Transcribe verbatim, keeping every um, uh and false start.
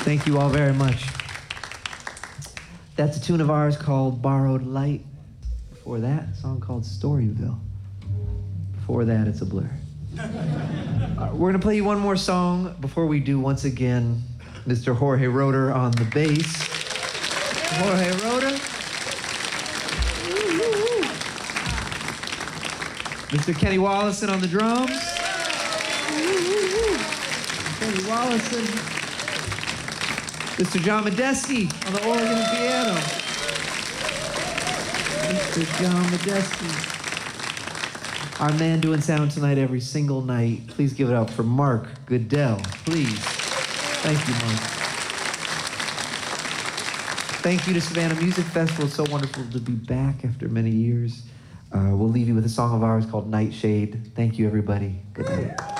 Thank you all very much. That's a tune of ours called Borrowed Light. Before that, a song called Storyville. Before that, it's a blur. Uh, we're going to play you one more song. Before we do, once again, Mister Jorge Roeder on the bass. Jorge Roeder. Mister Kenny Wollesen on the drums. Kenny Wollesen. Mister John Medeski on the organ and piano. Mister John Medeski. Our man doing sound tonight every single night. Please give it up for Mark Goodell, please. Thank you, Mark. Thank you to Savannah Music Festival. It's so wonderful to be back after many years. Uh, we'll leave you with a song of ours called Nightshade. Thank you, everybody. Good night.